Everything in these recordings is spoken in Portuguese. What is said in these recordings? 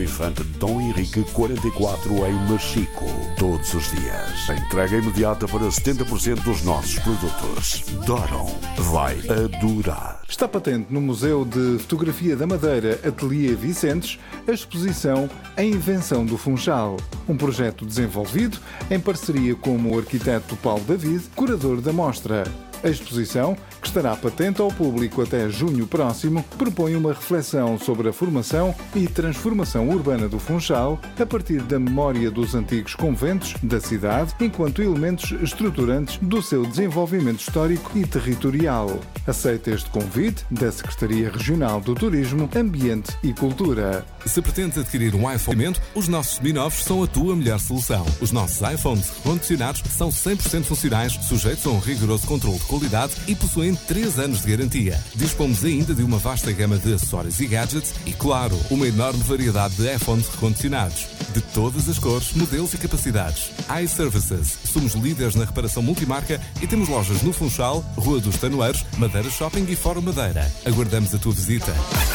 Infante Dom Henrique 44 em Machico. Todos os dias. Entrega imediata para 70% dos nossos produtos. Doron vai adorar. Está patente no Museu de Fotografia da Madeira Ateliê Vicentes a exposição A Invenção do Funchal, um projeto desenvolvido em parceria com o arquiteto Paulo David, curador da mostra. A exposição, que estará patente ao público até junho próximo, propõe uma reflexão sobre a formação e transformação urbana do Funchal a partir da memória dos antigos conventos da cidade enquanto elementos estruturantes do seu desenvolvimento histórico e territorial. Aceita este convite da Secretaria Regional do Turismo, Ambiente e Cultura. Se pretendes adquirir um iPhone, os nossos semi-novos são a tua melhor solução. Os nossos iPhones recondicionados são 100% funcionais, sujeitos a um rigoroso controle de qualidade e possuem 3 anos de garantia. Dispomos ainda de uma vasta gama de acessórios e gadgets e, claro, uma enorme variedade de iPhones recondicionados. De todas as cores, modelos e capacidades. iServices. Somos líderes na reparação multimarca e temos lojas no Funchal, Rua dos Tanoeiros, Madeira Shopping e Fórum Madeira. Aguardamos a tua visita.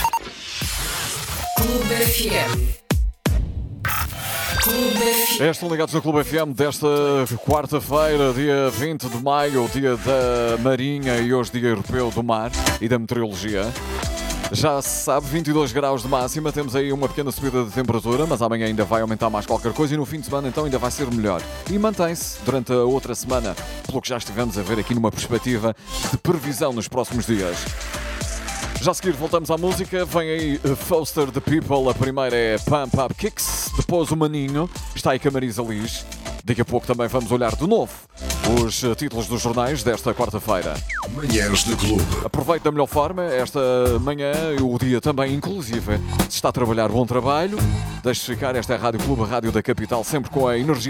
Clube FM. Estão ligados no Clube FM desta quarta-feira, dia 20 de maio, dia da Marinha e hoje dia europeu do mar e da meteorologia. Já se sabe, 22 graus de máxima, temos aí uma pequena subida de temperatura, mas amanhã ainda vai aumentar mais qualquer coisa e no fim de semana então ainda vai ser melhor. E mantém-se durante a outra semana, pelo que já estivemos a ver aqui numa perspectiva de previsão nos próximos dias. Já a seguir voltamos à música, vem aí Foster the People, a primeira é Pump Up Kicks, depois o Maninho, está aí com a Marisa Liz. Daqui a pouco também vamos olhar de novo os títulos dos jornais desta quarta-feira. Manhãs de Clube. Aproveite da melhor forma esta manhã e o dia também, inclusive. Se está a trabalhar, bom trabalho. Deixe-se ficar, esta é a Rádio Clube, a rádio da capital, sempre com a energia.